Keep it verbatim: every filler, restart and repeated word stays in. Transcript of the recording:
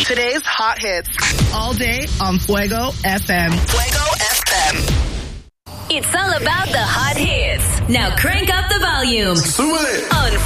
Today's hot hits. All day on Fuego F M. Fuego F M. It's all about the hot hits. Now crank up the volume. Súbele. On